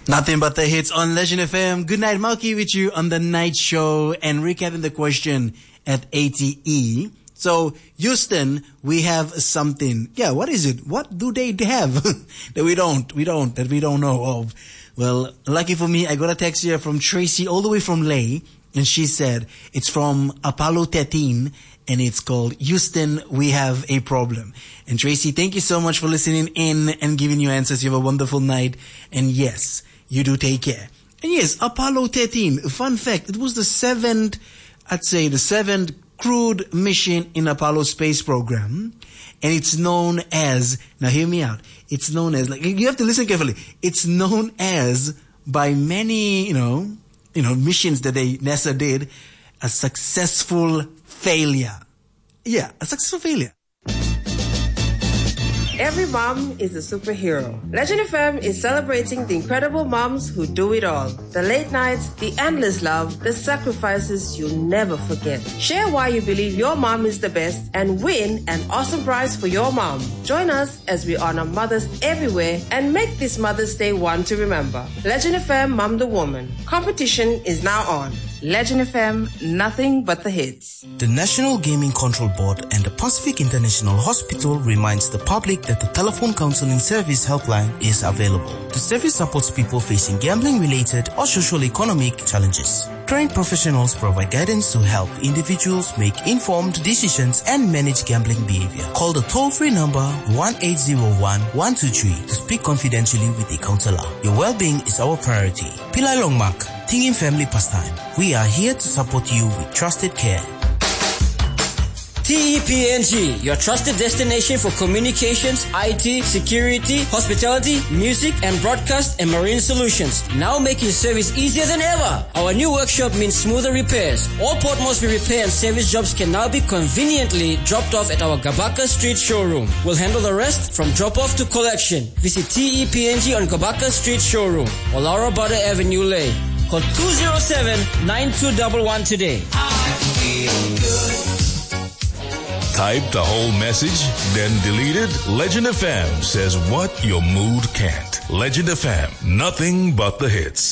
Nothing but the hits on Legend FM. Good night, Malky, with you on the night show and recapping the question at ATE. So, Houston, we have something. Yeah, what is it? What do they have that we don't know of? Well, lucky for me, I got a text here from Tracy all the way from Leh, and she said it's from Apollo 13, and it's called Houston, We Have a Problem. And Tracy, thank you so much for listening in and giving your answers. You have a wonderful night. And yes, you do take care. And yes, Apollo 13, fun fact, it was the seventh crewed mission in Apollo space program. And it's known as, now hear me out, it's known as, like, you have to listen carefully, it's known as, by many, missions that NASA did, a successful failure. Yeah, a successful failure. Every mom is a superhero. Legend FM is celebrating the incredible moms who do it all. The late nights, the endless love, the sacrifices you'll never forget. Share why you believe your mom is the best and win an awesome prize for your mom. Join us as we honor mothers everywhere and make this Mother's Day one to remember. Legend FM Mom the Woman. Competition is now on. Legend FM, nothing but the hits. The National Gaming Control Board and the Pacific International Hospital reminds the public that the telephone counseling service helpline is available. The service supports people facing gambling-related or social-economic challenges. Trained professionals provide guidance to help individuals make informed decisions and manage gambling behavior. Call the toll-free number 1-801-123 to speak confidentially with a counselor. Your well-being is our priority. Pillai Longmark, Tingin Family Pastime. We are here to support you with trusted care. TEPNG, your trusted destination for communications, IT, security, hospitality, music, and broadcast and marine solutions. Now making service easier than ever. Our new workshop means smoother repairs. All Port Moresby repair and service jobs can now be conveniently dropped off at our Gabaka Street showroom. We'll handle the rest from drop-off to collection. Visit TEPNG on Gabaka Street showroom or Laura Butter Avenue, Leh. Call 207-9211 today. I feel good. Type the whole message, then delete it. Legend FM says what your mood can't. Legend FM, nothing but the hits.